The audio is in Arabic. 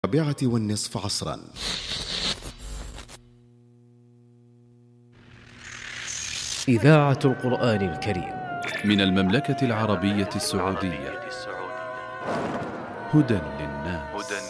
7:30 عصرا. إذاعة القرآن الكريم من المملكة العربية السعودية. هدى للناس.